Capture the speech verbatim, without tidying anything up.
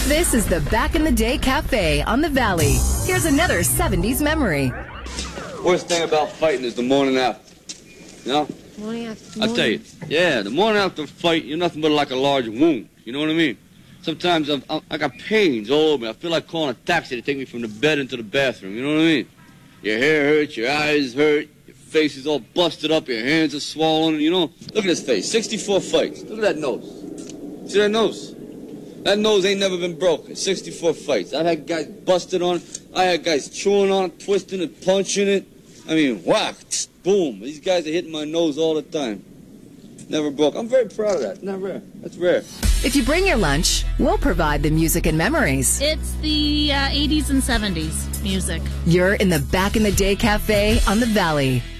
This is the Back in the Day Cafe on the Valley. Here's another seventies memory. Worst thing about fighting is the morning after. You know? Morning after. I'll tell you. Yeah, the morning after a fight, you're nothing but like a large wound. You know what I mean? Sometimes I'm, I'm, I got pains all over me. I feel like calling a taxi to take me from the bed into the bathroom. You know what I mean? Your hair hurts, your eyes hurt, your face is all busted up, your hands are swollen. You know? Look at his face. sixty-four fights. Look at that nose. See that nose? That nose ain't never been broken. sixty-four fights. I've had guys busted on it. I had guys chewing on it, twisting it, punching it. I mean, whack, boom. These guys are hitting my nose all the time. Never broke. I'm very proud of that. Not rare. That's rare. If you bring your lunch, we'll provide the music and memories. It's the uh, eighties and seventies music. You're in the Back in the Day Cafe on the Valley.